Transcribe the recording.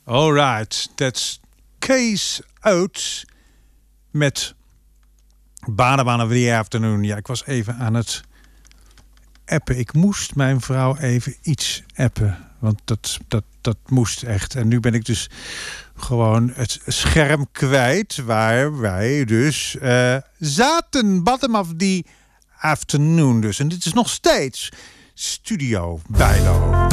Alright, that's Kees Oates met Bottom of the Afternoon. Ja, ik was even aan het appen. Ik moest mijn vrouw even iets appen. Want dat moest echt. En nu ben ik dus gewoon het scherm kwijt waar wij dus zaten. Bottom of the Afternoon dus. En dit is nog steeds Studio Bijlo.